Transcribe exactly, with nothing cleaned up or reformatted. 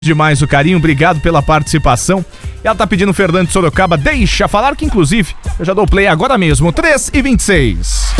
demais o carinho, obrigado pela participação. E ela tá pedindo o Fernando de Sorocaba, deixa falar, que inclusive eu já dou play agora mesmo, três e vinte e seis.